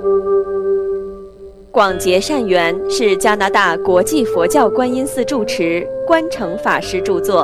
广结善缘是加拿大国际佛教观音寺住持关诚法师著作。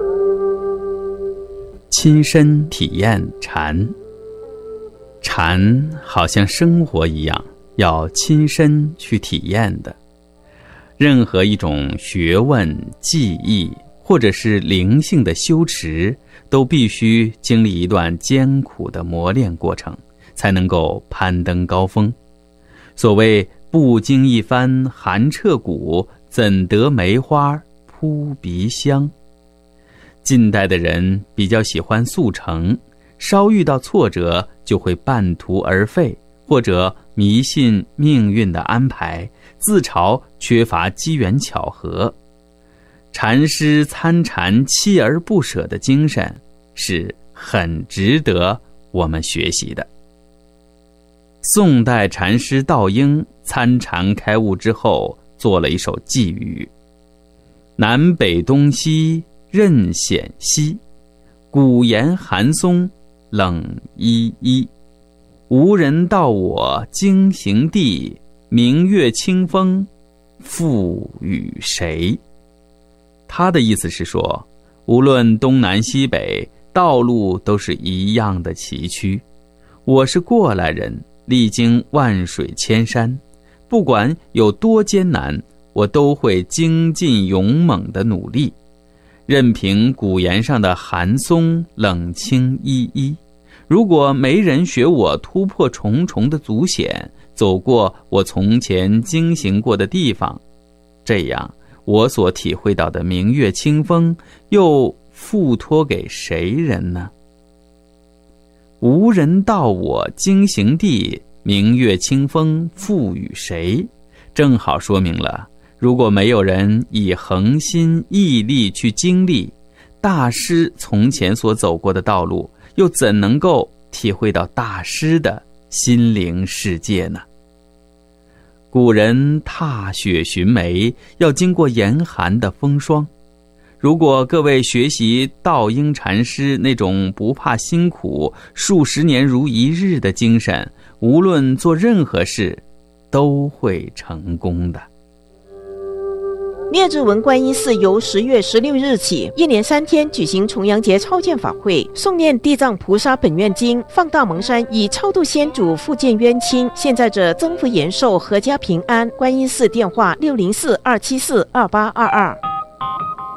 亲身体验禅，禅好像生活一样，要亲身去体验的。任何一种学问、技艺或者是灵性的修持，都必须经历一段艰苦的磨练过程，才能够攀登高峰。所谓不经一番寒彻骨，怎得梅花扑鼻香。近代的人比较喜欢速成，稍遇到挫折就会半途而废，或者迷信命运的安排，自嘲缺乏机缘巧合。禅师参禅锲而不舍的精神是很值得我们学习的。宋代禅师道英参禅开悟之后，做了一首寄语：南北东西任险西，古岩寒松冷依依。无人道我经行地，明月清风付与谁？他的意思是说，无论东南西北，道路都是一样的崎岖。我是过来人，历经万水千山，不管有多艰难，我都会精进勇猛的努力。任凭古岩上的寒松冷清依依，如果没人学我突破重重的阻险，走过我从前经行过的地方，这样我所体会到的明月清风又付托给谁人呢？无人道我经行地，明月清风付与谁？正好说明了，如果没有人以恒心毅力去经历大师从前所走过的道路，又怎能够体会到大师的心灵世界呢？古人踏雪寻梅，要经过严寒的风霜。如果各位学习道英禅师那种不怕辛苦、数十年如一日的精神，无论做任何事都会成功的。 灭智文观音寺由10月16日起，一连3天举行重阳节超荐法会，诵念地藏菩萨本愿经，放大蒙山，以超度先祖，复见冤亲，现在者增福延寿，阖家平安。观音寺电话604-274-2822。